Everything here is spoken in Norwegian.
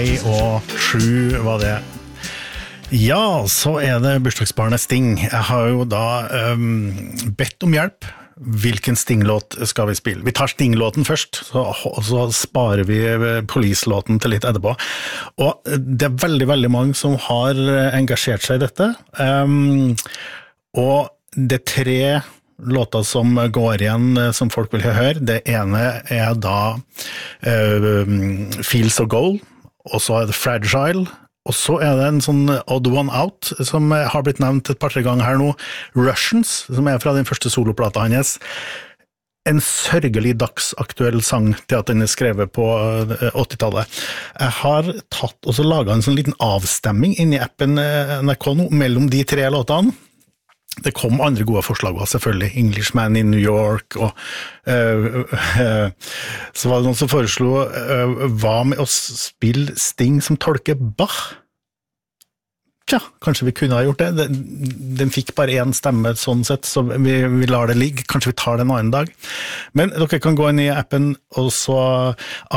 1:07 var det. Ja, så det bursdagsbarnet Sting. Jeg har jo da bedt om hjelp. Hvilken Sting-låt skal vi spille? Vi tar Sting-låten først, så sparer vi Police-låten til litt etterpå. Og det veldig, veldig mange som har engasjert seg i dette. Og det 3 låter som går igjen, som folk vil høre. Det ene da Feel So Gold, og så det Fragile, og så det en sånn Odd One Out, som har blitt nevnt et par-tre ganger her nå, Russians, som fra den første soloplata hans. En sørgelig dagsaktuell sang til at den skrevet på 80-tallet. Jeg har tatt og så laget en sånn liten avstemming inni appen NRK nå, mellom de 3 låtene. Det kom andre gode forslag også, selvfølgelig. Englishman in New York, og så var det noen som foreslo hva med å spille Sting som tolker Bach? Tja, kanskje vi kunne ha gjort det. Den fikk bare 1 stemme sånn sett, så vi lar det ligge. Kanskje vi tar det en annen dag. Men dere kan gå inn i appen, og så